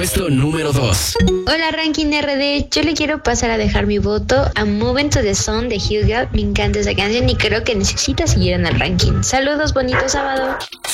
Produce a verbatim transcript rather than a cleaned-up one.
puesto número dos. Hola Ranking R D, yo le quiero pasar a dejar mi voto a Move Into the Sun de Hugo. Me encanta esa canción y creo que necesita seguir en el ranking. Saludos, bonito sábado.